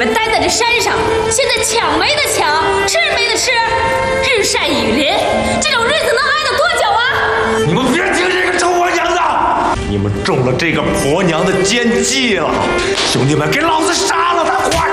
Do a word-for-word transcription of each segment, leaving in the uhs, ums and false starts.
们待在这山上，现在抢没得抢，吃没得吃，日晒雨淋，这种日子能挨得多久啊？ 你们别听这个臭婆娘的，你们中了这个婆娘的奸计了！兄弟们，给老子杀了他，快！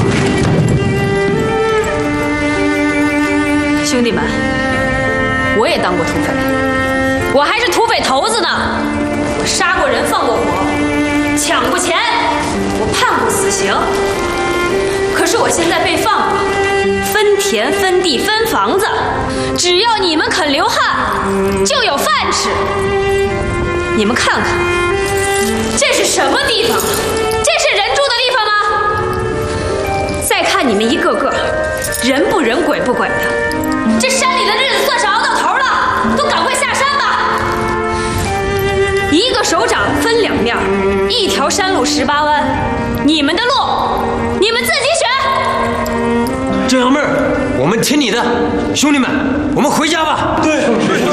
兄弟们，我也当过土匪，我还是土匪头子呢。我杀过人，放过火，抢过钱，我判过死刑。可是我现在被放了，分田分地分房子，只要你们肯流汗，就有饭吃。你们看看，这是什么地方？这是人住的地方吗？再看你们一个个，人不人鬼不鬼的，这山里的日子算是熬到头了，都赶快下山吧！一个手掌分两面，一条山路十八弯，你们的路，你们自己选。 郑小妹儿，我们听你的，兄弟们，我们回家吧。 对。